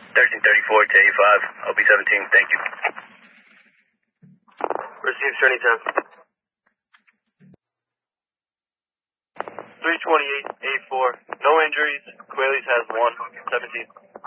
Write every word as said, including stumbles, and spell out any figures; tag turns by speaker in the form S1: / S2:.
S1: thirteen thirty-four to eighty-five, O B seventeen, thank you.
S2: Receive turning ten. three twenty-eight, eighty-four. No injuries. Quailies has one, seventeen.